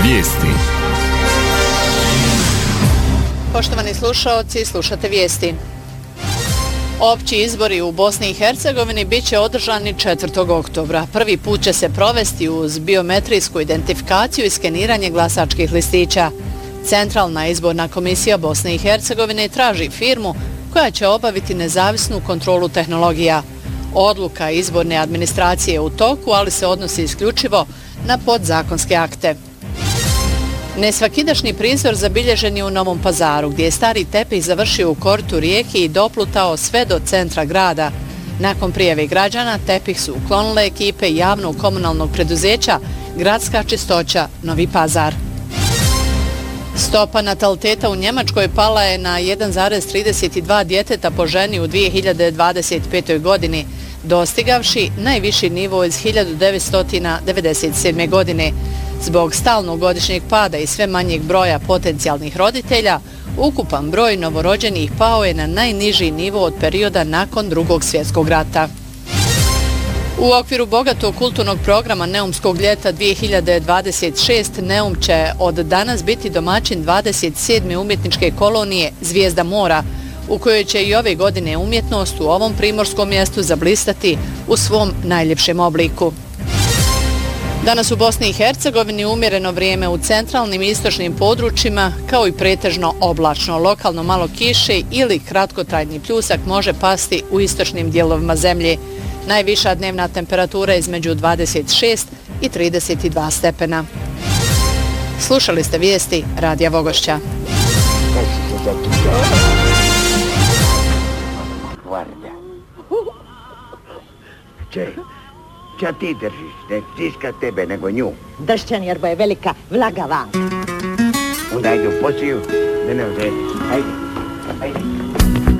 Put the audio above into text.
Vijesti. Poštovani slušaoci, slušate vijesti. Opći izbori u Bosni i Hercegovini bit će održani 4. oktobra. Prvi put će se provesti uz biometrijsku identifikaciju i skeniranje glasačkih listića. Centralna izborna komisija Bosne i Hercegovine traži firmu koja će obaviti nezavisnu kontrolu tehnologija. Odluka izborne administracije je u toku, ali se odnosi isključivo na podzakonske akte. Nesvakidašnji prizor zabilježen je u Novom Pazaru, gdje je stari tepih završio u kortu rijeke i doplutao sve do centra grada. Nakon prijave građana, tepih su uklonile ekipe javnog komunalnog preduzeća Gradska čistoća Novi Pazar. Stopa nataliteta u Njemačkoj pala je na 1,32 djeteta po ženi u 2025. godini, dostigavši najviši nivo iz 1997. godine. Zbog stalnog godišnjeg pada i sve manjeg broja potencijalnih roditelja, ukupan broj novorođenih pao je na najniži nivo od perioda nakon Drugog svjetskog rata. U okviru bogatog kulturnog programa Neumskog ljeta 2026 Neum će od danas biti domaćin 27. umjetničke kolonije Zvijezda mora, u kojoj će i ove godine umjetnost u ovom primorskom mjestu zablistati u svom najljepšem obliku. Danas u Bosni i Hercegovini umjereno vrijeme u centralnim i istočnim područjima, kao i pretežno oblačno. Lokalno malo kiše ili kratkotrajni pljusak može pasti u istočnim dijelovima zemlje. Najviša dnevna temperatura je između 26 i 32 stepena. Slušali ste vijesti Radija Vogošća. Ča ti držiš, ne stiska tebe nego nju. Dršćan jer bo je velika vlaga van. Onda ajde u posiju, da ne uzeti. Ajde, ajde.